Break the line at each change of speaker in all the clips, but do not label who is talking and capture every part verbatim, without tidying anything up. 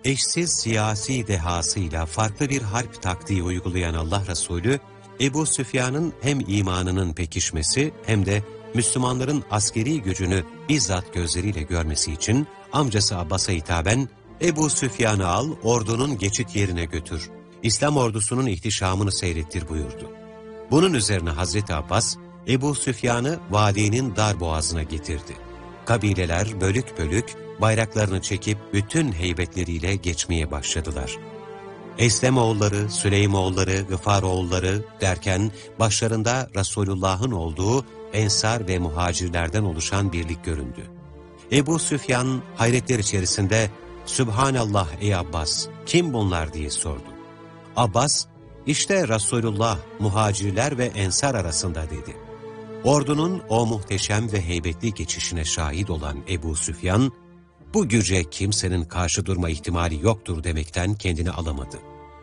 Eşsiz siyasi dehasıyla farklı bir harp taktiği uygulayan Allah Resulü, Ebu Süfyan'ın hem imanının pekişmesi hem de Müslümanların askeri gücünü bizzat gözleriyle görmesi için amcası Abbas'a hitaben, Ebu Süfyan'ı al, ordunun geçit yerine götür, İslam ordusunun ihtişamını seyrettir buyurdu. Bunun üzerine Hazreti Abbas, Ebu Süfyan'ı vadinin dar boğazına getirdi. Kabileler bölük bölük bayraklarını çekip bütün heybetleriyle geçmeye başladılar. Eslemoğulları, Süleymoğulları, Gıfaroğulları derken başlarında Resulullah'ın olduğu Ensar ve Muhacirlerden oluşan birlik göründü. Ebu Süfyan hayretler içerisinde "Sübhanallah ey Abbas, kim bunlar?" diye sordu. Abbas, "İşte Resulullah, Muhacirler ve Ensar arasında" dedi. Ordunun o muhteşem ve heybetli geçişine şahit olan Ebu Süfyan, bu güce kimsenin karşı durma ihtimali yoktur demekten kendini alamadı.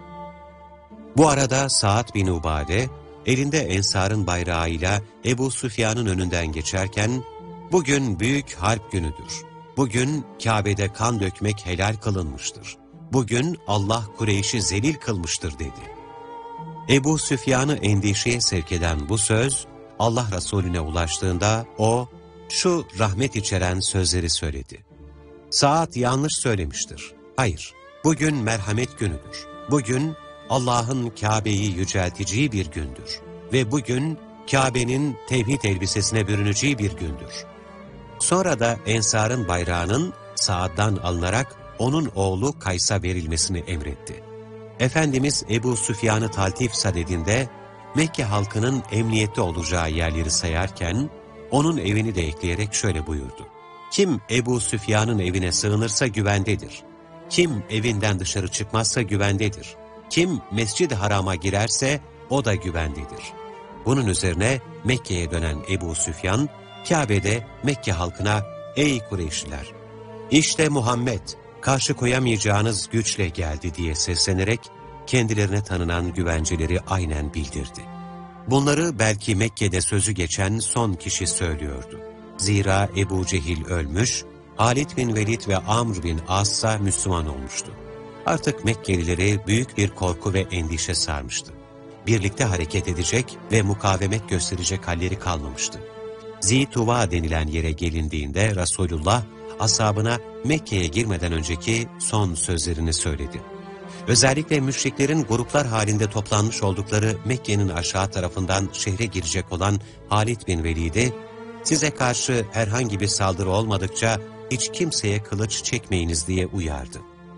Bu arada Sa'd bin Ubade, elinde Ensar'ın bayrağıyla Ebu Süfyan'ın önünden geçerken, "Bugün büyük harp günüdür. Bugün Kabe'de kan dökmek helal kılınmıştır. Bugün Allah Kureyş'i zelil kılmıştır" dedi. Ebu Süfyan'ı endişeye sevk eden bu söz, Allah Resulüne ulaştığında o, şu rahmet içeren sözleri söyledi. "Sa'd yanlış söylemiştir. Hayır, bugün merhamet günüdür. Bugün Allah'ın Kabe'yi yücelteceği bir gündür. Ve bugün Kabe'nin tevhid elbisesine bürüneceği bir gündür." Sonra da Ensar'ın bayrağının Sa'd'dan alınarak onun oğlu Kays'a verilmesini emretti. Efendimiz Ebu Süfyan'ı taltif sadedinde Mekke halkının emniyette olacağı yerleri sayarken onun evini de ekleyerek şöyle buyurdu. "Kim Ebu Süfyan'ın evine sığınırsa güvendedir. Kim evinden dışarı çıkmazsa güvendedir. Kim Mescid-i Haram'a girerse o da güvendedir." Bunun üzerine Mekke'ye dönen Ebu Süfyan, Kabe'de Mekke halkına "Ey Kureyşliler! İşte Muhammed karşı koyamayacağınız güçle geldi" diye seslenerek kendilerine tanınan güvenceleri aynen bildirdi. Bunları belki Mekke'de sözü geçen son kişi söylüyordu. Zira Ebu Cehil ölmüş, Halid bin Velid ve Amr bin As Müslüman olmuştu. Artık Mekkelileri büyük bir korku ve endişe sarmıştı. Birlikte hareket edecek ve mukavemet gösterecek halleri kalmamıştı. Zituva denilen yere gelindiğinde Resulullah, ashabına Mekke'ye girmeden önceki son sözlerini söyledi. Özellikle müşriklerin gruplar halinde toplanmış oldukları Mekke'nin aşağı tarafından şehre girecek olan Halid bin Velid'i, "Size karşı herhangi bir saldırı olmadıkça hiç kimseye kılıç çekmeyiniz" diye uyardı.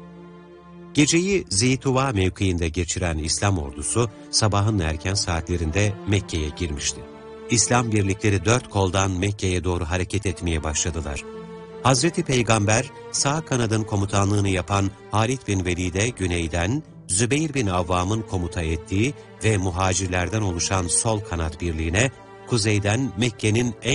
Geceyi Zeytuva mevkiinde geçiren İslam ordusu sabahın erken saatlerinde Mekke'ye girmişti. İslam birlikleri dört koldan Mekke'ye doğru hareket etmeye başladılar. Hazreti Peygamber sağ kanadın komutanlığını yapan Halid bin Velid'e güneyden, Zübeyir bin Avvam'ın komuta ettiği ve muhacirlerden oluşan sol kanat birliğine kuzeyden Mekke'nin en